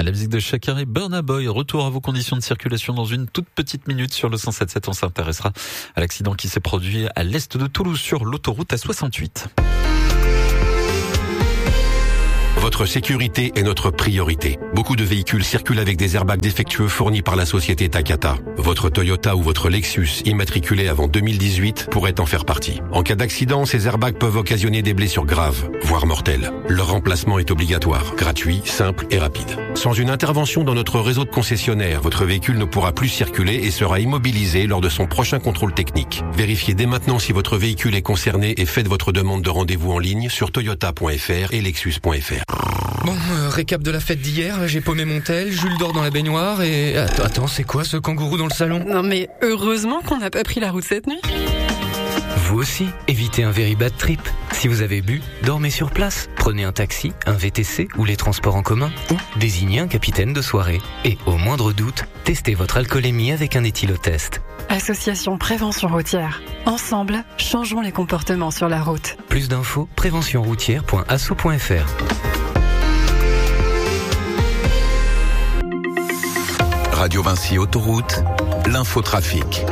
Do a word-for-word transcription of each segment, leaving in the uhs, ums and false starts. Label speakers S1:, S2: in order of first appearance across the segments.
S1: La musique de Shakira et Burna Boy. Retour à vos conditions de circulation dans une toute petite minute sur le cent sept sept. On s'intéressera à l'accident qui s'est produit à l'est de Toulouse sur l'autoroute A soixante-huit.
S2: Votre sécurité est notre priorité. Beaucoup de véhicules circulent avec des airbags défectueux fournis par la société Takata. Votre Toyota ou votre Lexus immatriculé avant deux mille dix-huit pourrait en faire partie. En cas d'accident, ces airbags peuvent occasionner des blessures graves, voire mortelles. Leur remplacement est obligatoire, gratuit, simple et rapide. Sans une intervention dans notre réseau de concessionnaires, votre véhicule ne pourra plus circuler et sera immobilisé lors de son prochain contrôle technique. Vérifiez dès maintenant si votre véhicule est concerné et faites votre demande de rendez-vous en ligne sur toyota point f r et lexus point f r.
S3: Bon, euh, récap de la fête d'hier, j'ai paumé mon tel, Jules dort dans la baignoire et... Attends, attends, c'est quoi ce kangourou dans le salon?
S4: Non mais heureusement qu'on n'a pas pris la route cette nuit.
S5: Vous aussi, évitez un very bad trip. Si vous avez bu, dormez sur place. Prenez un taxi, un V T C ou les transports en commun. Ou désignez un capitaine de soirée. Et au moindre doute, testez votre alcoolémie avec un éthylotest.
S4: Association Prévention Routière. Ensemble, changeons les comportements sur la route.
S5: Plus d'infos, prévention routière point asso point f r.
S6: Radio Vinci Autoroute, l'infotrafic.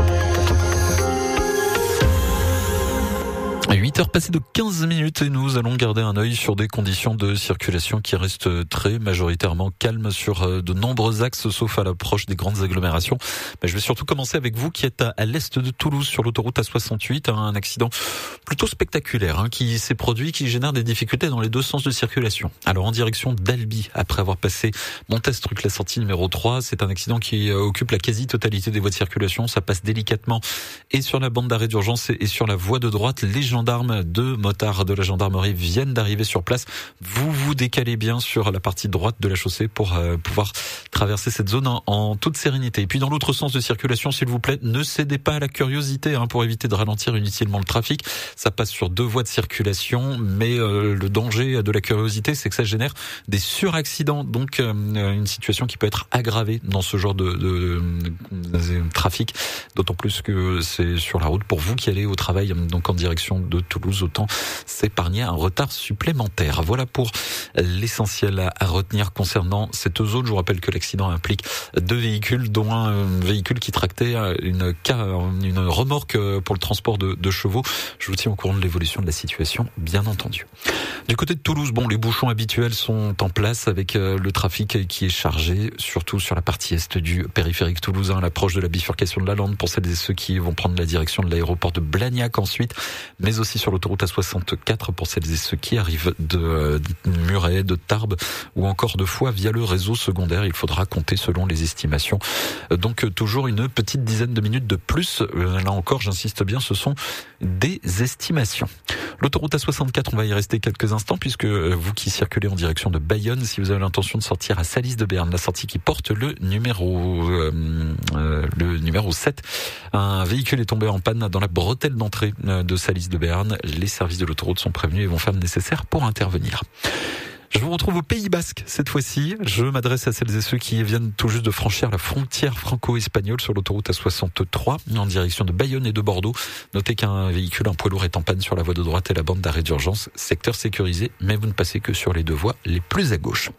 S1: huit heures passées de quinze minutes et nous allons garder un œil sur des conditions de circulation qui restent très majoritairement calmes sur de nombreux axes, sauf à l'approche des grandes agglomérations. Mais je vais surtout commencer avec vous qui êtes à l'est de Toulouse sur l'autoroute A soixante-huit. Un accident plutôt spectaculaire hein, qui s'est produit, qui génère des difficultés dans les deux sens de circulation. Alors en direction d'Albi, après avoir passé Montestruc, la sortie numéro trois, c'est un accident qui occupe la quasi-totalité des voies de circulation. Ça passe délicatement et sur la bande d'arrêt d'urgence et sur la voie de droite. Les gens gendarmes, deux motards de la gendarmerie viennent d'arriver sur place. Vous vous décalez bien sur la partie droite de la chaussée pour euh, pouvoir traverser cette zone en, en toute sérénité. Et puis dans l'autre sens de circulation, s'il vous plaît, ne cédez pas à la curiosité hein, pour éviter de ralentir inutilement le trafic. Ça passe sur deux voies de circulation, mais euh, le danger de la curiosité, c'est que ça génère des suraccidents. Donc euh, une situation qui peut être aggravée dans ce genre de, de, de, de trafic, d'autant plus que c'est sur la route pour vous qui allez au travail, donc en direction de Toulouse, autant s'épargner un retard supplémentaire. Voilà pour l'essentiel à retenir concernant cette zone. Je vous rappelle que l'accident implique deux véhicules, dont un véhicule qui tractait une, une remorque pour le transport de, de chevaux. Je vous tiens au courant de l'évolution de la situation, bien entendu. Du côté de Toulouse, bon, les bouchons habituels sont en place avec le trafic qui est chargé, surtout sur la partie est du périphérique toulousain, à l'approche de la bifurcation de la Lande, pour celles et ceux qui vont prendre la direction de l'aéroport de Blagnac ensuite, mais aussi sur l'autoroute A soixante-quatre pour celles et ceux qui arrivent de Muret, de Tarbes ou encore de Foix via le réseau secondaire. Il faudra compter selon les estimations. Donc toujours une petite dizaine de minutes de plus. Là encore, j'insiste bien, ce sont des estimations. L'autoroute A soixante-quatre, on va y rester quelques instants puisque vous qui circulez en direction de Bayonne, si vous avez l'intention de sortir à Salis de Béarn, la sortie qui porte le numéro euh, euh, le numéro sept, un véhicule est tombé en panne dans la bretelle d'entrée de Salis de Béarn. Les services de l'autoroute sont prévenus et vont faire le nécessaire pour intervenir. Je vous retrouve au Pays Basque cette fois-ci. Je m'adresse à celles et ceux qui viennent tout juste de franchir la frontière franco-espagnole sur l'autoroute A soixante-trois en direction de Bayonne et de Bordeaux. Notez qu'un véhicule, un poids lourd, est en panne sur la voie de droite et la bande d'arrêt d'urgence. Secteur sécurisé, mais vous ne passez que sur les deux voies les plus à gauche.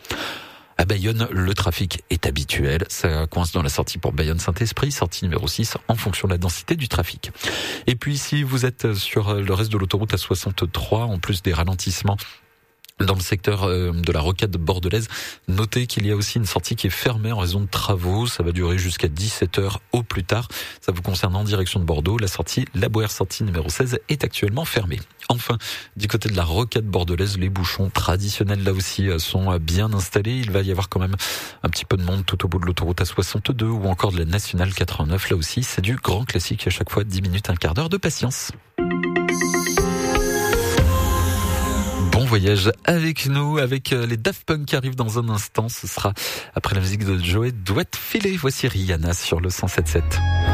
S1: À Bayonne, le trafic est habituel. Ça coince dans la sortie pour Bayonne-Saint-Esprit, sortie numéro six, en fonction de la densité du trafic. Et puis, si vous êtes sur le reste de l'autoroute A soixante-trois, en plus des ralentissements dans le secteur de la rocade bordelaise, notez qu'il y a aussi une sortie qui est fermée en raison de travaux. Ça va durer jusqu'à dix-sept heures au plus tard. Ça vous concerne en direction de Bordeaux. La sortie, la Boère sortie numéro seize, est actuellement fermée. Enfin, du côté de la rocade bordelaise, les bouchons traditionnels là aussi sont bien installés. Il va y avoir quand même un petit peu de monde tout au bout de l'autoroute A soixante-deux ou encore de la nationale quatre-vingt-neuf. Là aussi, c'est du grand classique. À chaque fois, dix minutes, un quart d'heure de patience. Bon voyage avec nous, avec les Daft Punk qui arrivent dans un instant. Ce sera après la musique de Joey Douette Filet. Voici Rihanna sur le cent sept sept.